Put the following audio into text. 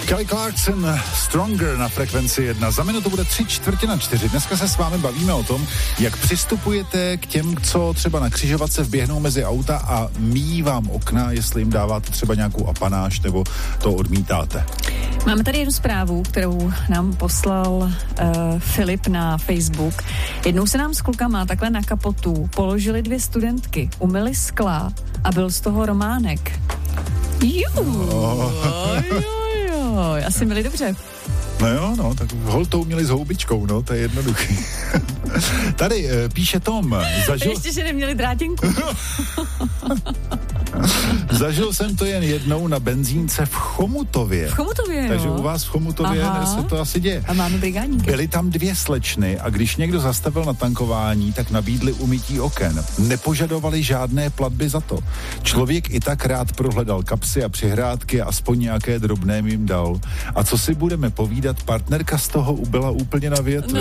Kelly Clarkson, Stronger na frekvenci 1. Za minutu bude 3:45. Dneska se s vámi bavíme o tom, jak přistupujete k těm, co třeba na křižovatce vběhnou mezi auta a míjí vám okna, jestli jim dáváte třeba nějakou apanáž nebo to odmítáte. Máme tady jednu zprávu, kterou nám poslal Filip na Facebook. Jednou se nám s klukama takhle na kapotu položili 2 studentky, umyli skla a byl z toho románek. Asi měli dobře. No jo, no, tak hol to uměli s houbičkou, no, to je jednoduchý. Tady píše Tom. Ještě, že neměli drátěnku. Zažil jsem to jen jednou na benzínce v Chomutově. V Chomutově, Takže jo. u vás v Chomutově se to asi děje. A máme brigádníky. Byly tam 2 slečny a když někdo zastavil na tankování, tak nabídli umytí oken. Nepožadovali žádné platby za to. Člověk i tak rád prohledal kapsy a přihrádky a aspoň nějaké drobné jim dal. A co si budeme povídat, partnerka z toho byla úplně na větve.